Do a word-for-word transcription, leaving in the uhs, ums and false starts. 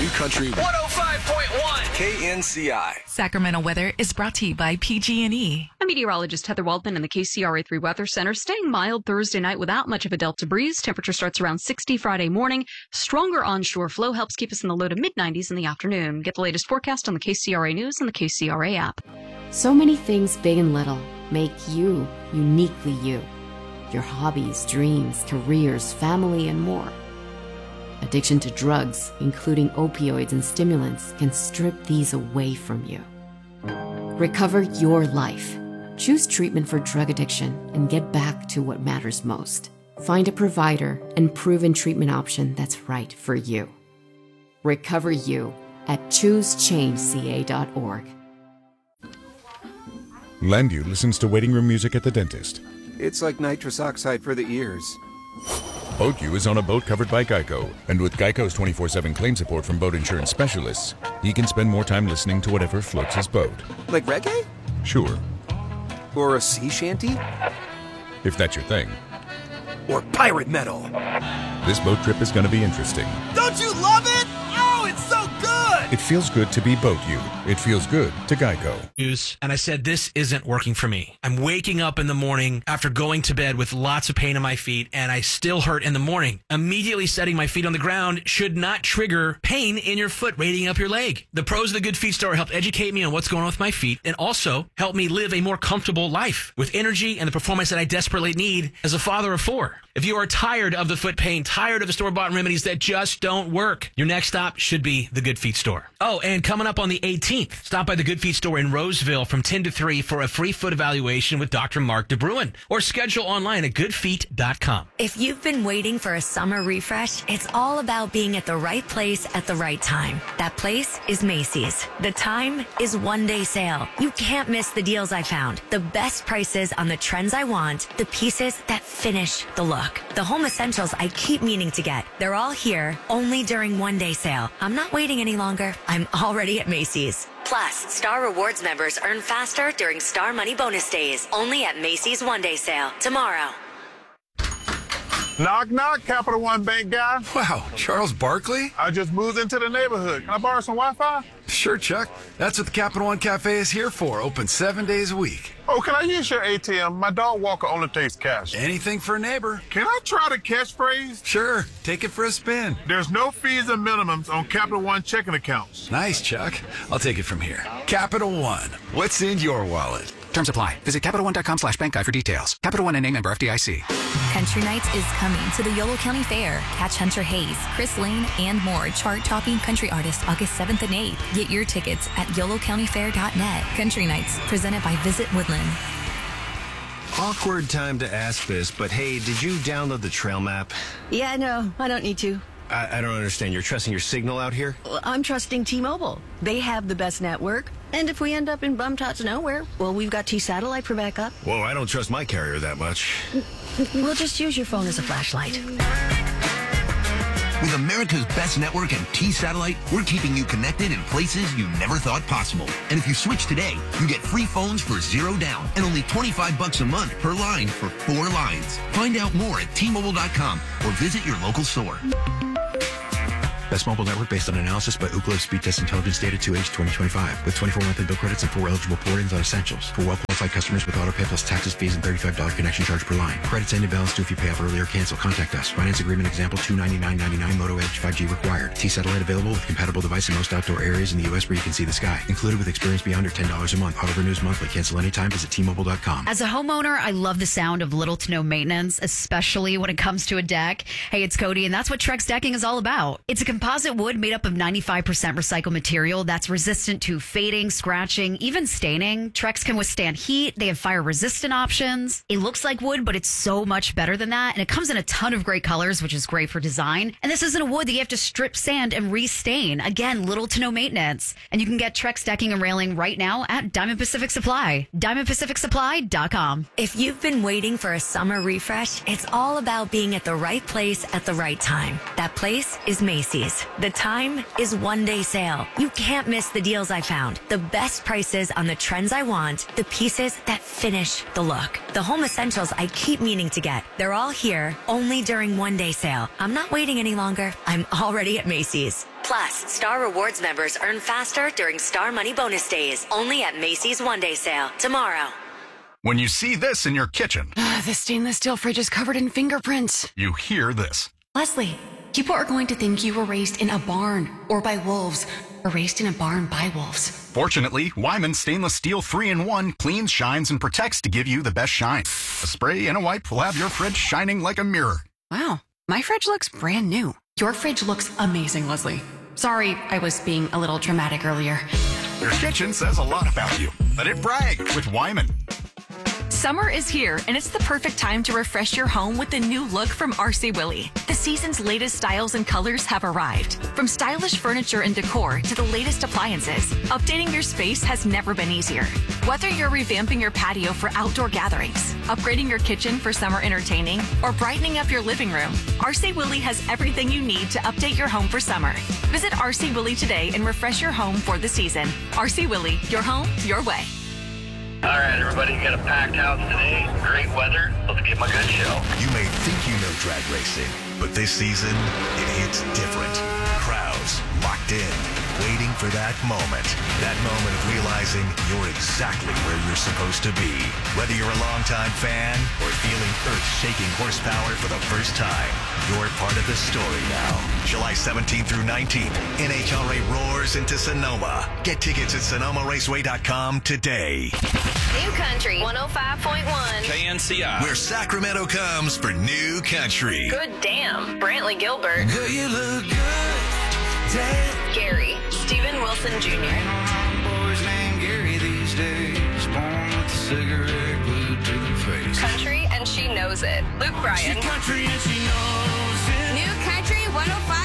New Country one oh five point one K N C I. Sacramento weather is brought to you by P G and E. I'm meteorologist Heather Waldman in the K C R A three Weather Center. Staying mild Thursday night without much of a delta breeze. Temperature starts around sixty Friday morning. Stronger onshore flow helps keep us in the low to mid nineties in the afternoon. Get the latest forecast on the K C R A News and the K C R A app. So many things, big and little, make you uniquely you. Your hobbies, dreams, careers, family, and more. Addiction to drugs, including opioids and stimulants, can strip these away from you. Recover your life. Choose treatment for drug addiction and get back to what matters most. Find a provider and proven treatment option that's right for you. Recover you at choose change C A dot org. Landu listens to waiting room music at the dentist. It's like nitrous oxide for the ears. BoatU is on a boat covered by Geico, and with Geico's twenty-four seven claim support from boat insurance specialists, he can spend more time listening to whatever floats his boat. Like reggae? Sure. Or a sea shanty? If that's your thing. Or pirate metal? This boat trip is going to be interesting. Don't you love it? Oh, it's so good! It feels good to be BoatU. It feels good to Geico. And I said, this isn't working for me. I'm waking up in the morning after going to bed with lots of pain in my feet, and I still hurt in the morning. Immediately setting my feet on the ground should not trigger pain in your foot radiating up your leg. The pros of the Good Feet store helped educate me on what's going on with my feet and also help me live a more comfortable life with energy and the performance that I desperately need as a father of four. If you are tired of the foot pain, tired of the store-bought remedies that just don't work, your next stop should be the Good Feet store. Oh, and coming up on the eighteenth, stop by the Good Feet store in Roseville from ten to three for a free foot evaluation with Doctor Mark DeBruin, or schedule online at good feet dot com. If you've been waiting for a summer refresh, it's all about being at the right place at the right time. That place is Macy's. The time is one day sale. You can't miss the deals I found. The best prices on the trends I want, the pieces that finish the look. The home essentials I keep meaning to get. They're all here, only during one day sale. I'm not waiting any longer. I'm already at Macy's. Plus, Star Rewards members earn faster during Star Money Bonus Days. Only at Macy's One Day Sale. Tomorrow. Knock, knock, Capital One Bank guy. Wow, Charles Barkley? I just moved into the neighborhood. Can I borrow some Wi-Fi? Sure, Chuck. That's what the Capital One Cafe is here for. Open seven days a week. Oh, can I use your A T M? My dog walker only takes cash. Anything for a neighbor. Can I try the catchphrase? Sure. Take it for a spin. There's no fees and minimums on Capital One checking accounts. Nice, Chuck. I'll take it from here. Capital One. What's in your wallet? Terms apply. Visit Capital One dot com slash bank guide for details. Capital One N A member F D I C. Country Nights is coming to the Yolo County Fair. Catch Hunter Hayes, Chris Lane, and more chart-topping country artists August seventh and eighth. Get your tickets at yolo county fair dot net. Country Nights, presented by Visit Woodland. Awkward time to ask this, but hey, did you download the trail map? Yeah, no, I don't need to. I, I don't understand. You're trusting your signal out here? Well, I'm trusting T-Mobile. They have the best network. And if we end up in bum-tots nowhere, well, we've got T-Satellite for backup. Whoa, I don't trust my carrier that much. We'll just use your phone as a flashlight. With America's best network and T-Satellite, we're keeping you connected in places you never thought possible. And if you switch today, you get free phones for zero down and only twenty-five bucks a month per line for four lines. Find out more at T Mobile dot com or visit your local store. Best mobile network based on analysis by Ookla Speed Test Intelligence Data two H twenty twenty-five with twenty-four monthly bill credits and four eligible port-ins on essentials. For well-qualified customers with autopay plus taxes, fees, and thirty-five dollars connection charge per line. Credits end in balance due if you pay off early or cancel. Contact us. Finance agreement example two ninety-nine ninety-nine. Moto Edge five G required. T-Satellite available with compatible device in most outdoor areas in the U S where you can see the sky. Included with experience beyond or ten dollars a month. Auto renews monthly. Cancel anytime. Visit T Mobile dot com. As a homeowner, I love the sound of little to no maintenance, especially when it comes to a deck. Hey, it's Cody, and that's what Trex Decking is all about. It's a composite wood made up of ninety-five percent recycled material that's resistant to fading, scratching, even staining. Trex can withstand heat. They have fire-resistant options. It looks like wood, but it's so much better than that. And it comes in a ton of great colors, which is great for design. And this isn't a wood that you have to strip sand and re-stain. Again, little to no maintenance. And you can get Trex Decking and Railing right now at Diamond Pacific Supply. diamond pacific supply dot com. If you've been waiting for a summer refresh, it's all about being at the right place at the right time. That place is Macy's. The time is one day sale. You can't miss the deals I found. The best prices on the trends I want, the pieces that finish the look. The home essentials I keep meaning to get. They're all here, only during one day sale. I'm not waiting any longer. I'm already at Macy's. Plus, Star Rewards members earn faster during Star Money Bonus Days. Only at Macy's One Day Sale tomorrow. When you see this in your kitchen, The stainless steel fridge is covered in fingerprints. you hear this. Leslie, people are going to think you were raised in a barn or by wolves or raised in a barn by wolves. Fortunately, Wyman Stainless Steel three in one cleans, shines, and protects to give you the best shine. A spray and a wipe will have your fridge shining like a mirror. Wow, my fridge looks brand new. Your fridge looks amazing, Leslie. Sorry, I was being a little dramatic earlier. Your kitchen says a lot about you. Let it brag with Wyman. Summer is here, and it's the perfect time to refresh your home with the new look from R C Willey. The season's latest styles and colors have arrived. From stylish furniture and decor to the latest appliances, updating your space has never been easier. Whether you're revamping your patio for outdoor gatherings, upgrading your kitchen for summer entertaining, or brightening up your living room, R C Willey has everything you need to update your home for summer. Visit R C Willey today and refresh your home for the season. R C Willey, your home, your way. All right, everybody, got a packed house today. Great weather. Let's give them a good show. You may think you know drag racing, but this season, it hits different. Crowds locked in, waiting for that moment. That moment of realizing you're exactly where you're supposed to be. Whether you're a longtime fan or feeling earth-shaking horsepower for the first time, you're part of the story now. July seventeenth through nineteenth, N H R A roars into Sonoma. Get tickets at Sonoma Raceway dot com today. New Country one oh five point one. K N C I. Where Sacramento comes for New Country. Good damn. Brantley Gilbert. Girl, you look good. Damn. Gary. Stephen Wilson Junior Boys named Gary these days. Born with a cigarette glued to their face. Country and she knows it. Luke Bryan. Country and she knows it. New Country one oh five.